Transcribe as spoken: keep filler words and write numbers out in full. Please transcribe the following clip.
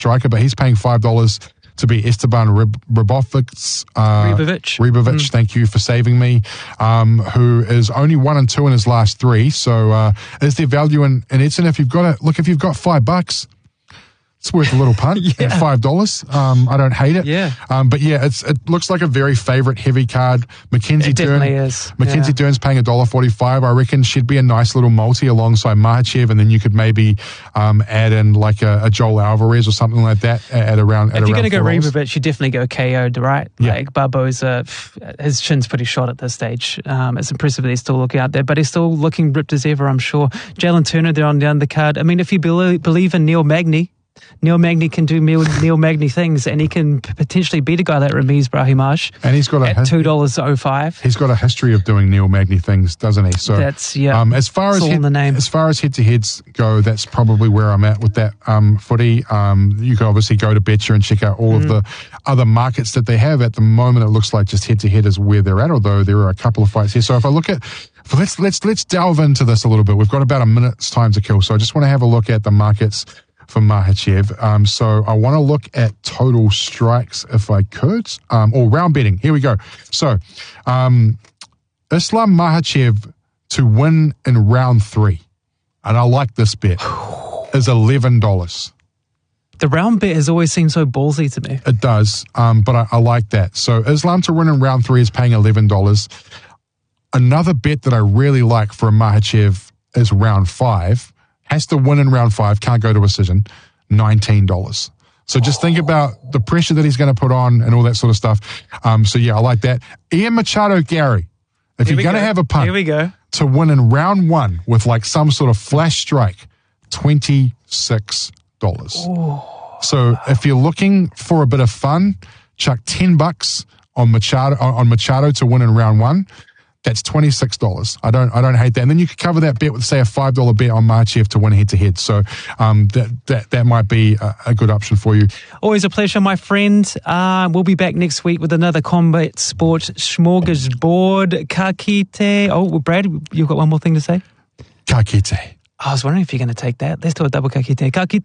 striker, but he's paying five dollars to be Esteban Ribovic. Uh, Ribovic. Ribovic, mm. Thank you for saving me. Um, who is only one and two in his last three. So uh, is there value in, in Edson? If you've got it, look, if you've got five bucks, it's worth a little punt yeah. at five dollars. Um, I don't hate it. Yeah. Um, but yeah, it's it looks like a very favourite heavy card. Mackenzie it Dern. definitely is. Mackenzie yeah. Dern's paying one dollar forty-five. I reckon she'd be a nice little multi alongside Makhachev, and then you could maybe um, add in like a, a Joel Alvarez or something like that at around. At if you're going to go Ribovic, Ribovic, you definitely go K O'd, right? Yeah. Like Barboza, his chin's pretty shot at this stage. Um, it's impressive that he's still looking out there, but he's still looking ripped as ever, I'm sure. Jalen Turner there on the undercard. I mean, if you believe, believe in Neil Magny, Neil Magny can do Neil, Neil Magny things, and he can p- potentially beat a guy like Ramiz Brahimaj and he's got a at two dollars oh five. He's got a history of doing Neil Magny things, doesn't he? So that's yeah. Um, as far as all head, in the name. as far as head to heads go, that's probably where I'm at with that um, footy. Um, you can obviously go to Betcha and check out all mm. of the other markets that they have at the moment. It looks like just head to head is where they're at, although there are a couple of fights here. So if I look at let's let's let's delve into this a little bit. We've got about a minute's time to kill, so I just want to have a look at the markets for Makhachev. Um, so I want to look at total strikes if I could, um, or round betting. Here we go. So um, Islam Makhachev to win in round three, and I like this bet, is eleven dollars. The round bet has always seemed so ballsy to me. It does, um, but I, I like that. So Islam to win in round three is paying eleven dollars. Another bet that I really like for a Makhachev is round five. Has to win in round five, can't go to a decision, nineteen dollars. So just think about the pressure that he's going to put on and all that sort of stuff. Um, so yeah, I like that. Ian Machado Gary, if Here you're going to have a punt Here we go. to win in round one with like some sort of flash strike, twenty-six dollars. Oh. So if you're looking for a bit of fun, chuck ten bucks on Machado, on Machado to win in round one. That's twenty-six dollars. I don't I don't hate that. And then you could cover that bet with, say, a five dollar bet on Makhachev to win head-to-head. So um, that, that that might be a, a good option for you. Always a pleasure, my friend. Uh, we'll be back next week with another Combat Sport Smorgasbord. Ka kite. Oh, Brad, you've got one more thing to say? Ka kite. I was wondering if you're going to take that. Let's do a double ka kite. Ka kite.